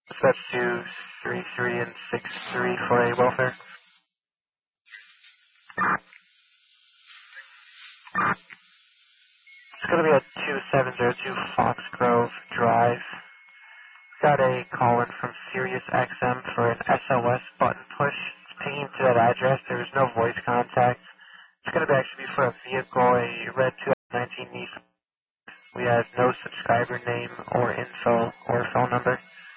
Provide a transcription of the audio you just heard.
Steps 2, 3, 3, and 6, 3 for a welfare. It's going to be at 2702 Fox Grove Drive. Got a call in from Sirius XM for an SOS button push. It's pinging to that address. There was no voice contact. It's going to actually be for a vehicle, a red 2019 Nissan. We have no subscriber name or info or phone number.